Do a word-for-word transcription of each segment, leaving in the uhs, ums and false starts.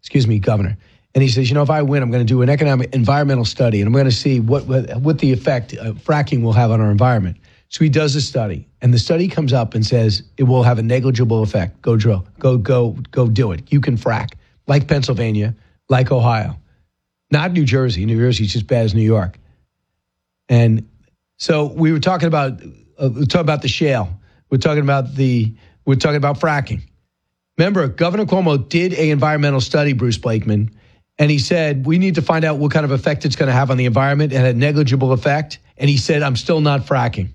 excuse me, governor. And he says, you know, if I win, I'm going to do an economic environmental study, and I'm going to see what what, what the effect uh, fracking will have on our environment. So he does a study, and the study comes up and says it will have a negligible effect. Go drill. Go, go, go do it. You can frack, like Pennsylvania, like Ohio. Not New Jersey. New Jersey is just bad as New York. And so we were talking about uh, we were talking about the shale. We're talking about the we're talking about fracking. Remember, Governor Cuomo did an environmental study, Bruce Blakeman, and he said we need to find out what kind of effect it's going to have on the environment. It had a negligible effect, and he said, "I'm still not fracking."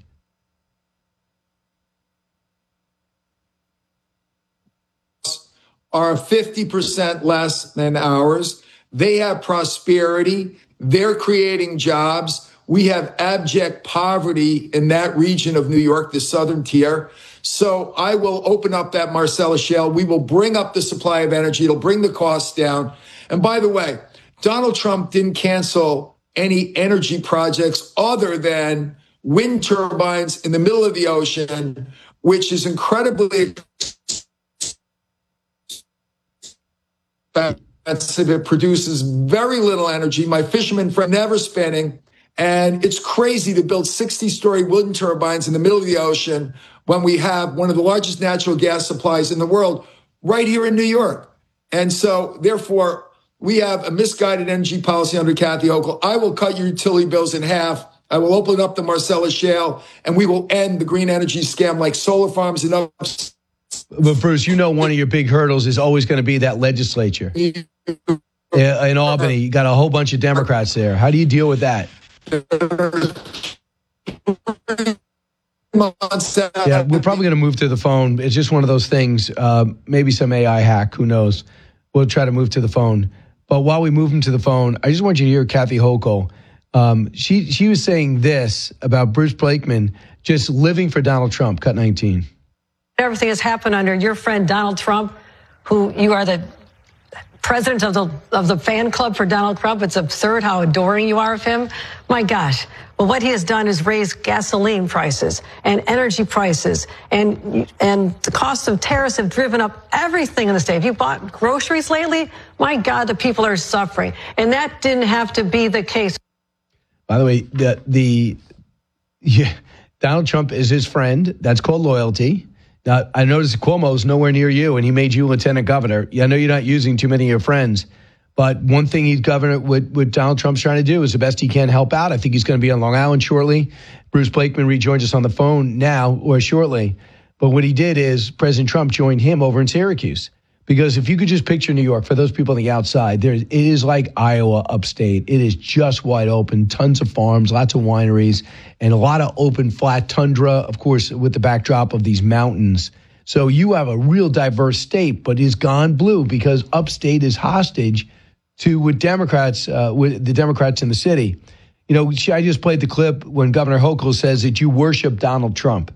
Are fifty percent less than ours. They have prosperity. They're creating jobs. We have abject poverty in that region of New York, the southern tier. So I will open up that Marcellus Shale. We will bring up the supply of energy. It'll bring the costs down. And by the way, Donald Trump didn't cancel any energy projects other than wind turbines in the middle of the ocean, which is incredibly expensive. It produces very little energy. My fisherman friend never spinning. And it's crazy to build sixty-story wind turbines in the middle of the ocean when we have one of the largest natural gas supplies in the world right here in New York. And so, therefore, we have a misguided energy policy under Kathy Hochul. I will cut your utility bills in half. I will open up the Marcellus Shale, and we will end the green energy scam like solar farms and others. But, Bruce, you know one of your big hurdles is always going to be that legislature. In Albany, you got a whole bunch of Democrats there. How do you deal with that? Yeah, we're probably going to move to the phone. It's just one of those things. Uh, maybe some A I hack. Who knows? We'll try to move to the phone. But while we move him to the phone, I just want you to hear Kathy Hochul. Um, she she was saying this about Bruce Blakeman just living for Donald Trump. Cut nineteen. Everything has happened under your friend Donald Trump, who you are the president of the of the fan club for Donald Trump. It's absurd how adoring you are of him. My gosh. Well, what he has done is raise gasoline prices and energy prices, and and the cost of tariffs have driven up everything in the state. Have you bought groceries lately? My God, the people are suffering. And that didn't have to be the case. By the way, the the yeah, Donald Trump is his friend. That's called loyalty. Now, I noticed Cuomo's nowhere near you, and he made you lieutenant governor. I know you're not using too many of your friends, but one thing he's governor, what, what Donald Trump's trying to do is the best he can help out. I think he's going to be on Long Island shortly. Bruce Blakeman rejoins us on the phone now or shortly. But what he did is President Trump joined him over in Syracuse. Because if you could just picture New York, for those people on the outside, there it is like Iowa upstate. It is just wide open, tons of farms, lots of wineries, and a lot of open, flat tundra, of course, with the backdrop of these mountains. So you have a real diverse state, but it's gone blue because upstate is hostage to what Democrats, uh, with the Democrats in the city. You know, I just played the clip when Governor Hochul says that you worship Donald Trump.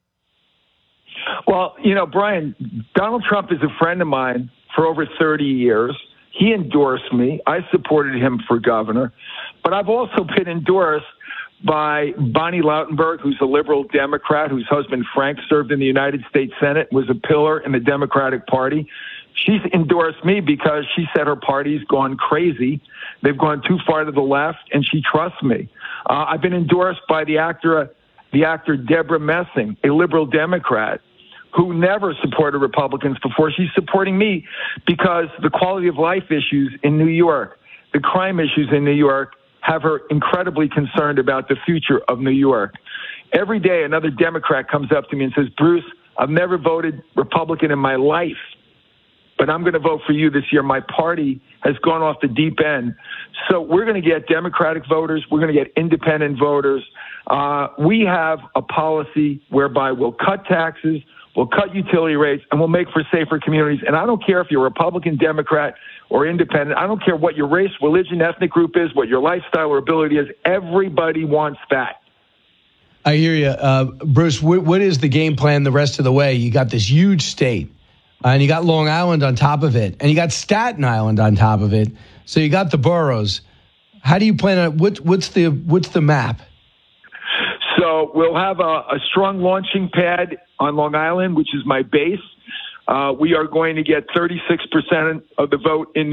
Well, you know, Brian, Donald Trump is a friend of mine for over thirty years. He endorsed me. I supported him for governor. But I've also been endorsed by Bonnie Lautenberg, who's a liberal Democrat, whose husband Frank served in the United States Senate, was a pillar in the Democratic Party. She's endorsed me because she said her party's gone crazy. They've gone too far to the left, and she trusts me. Uh, I've been endorsed by the actor, the actor Deborah Messing, a liberal Democrat, who never supported Republicans before. She's supporting me because the quality of life issues in New York, the crime issues in New York, have her incredibly concerned about the future of New York. Every day, another Democrat comes up to me and says, Bruce, I've never voted Republican in my life, but I'm going to vote for you this year. My party has gone off the deep end. So we're going to get Democratic voters. We're going to get independent voters. Uh, we have a policy whereby we'll cut taxes, we'll cut utility rates, and we'll make for safer communities. And I don't care if you're a Republican, Democrat, or independent. I don't care what your race, religion, ethnic group is, what your lifestyle or ability is. Everybody wants that. I hear you. Uh, Bruce, what, what is the game plan the rest of the way? You got this huge state, uh, and you got Long Island on top of it, and you got Staten Island on top of it. So you got the boroughs. How do you plan on what, what's the what's the map? So we'll have a, a strong launching pad on Long Island, which is my base. Uh, we are going to get thirty-six percent of the vote in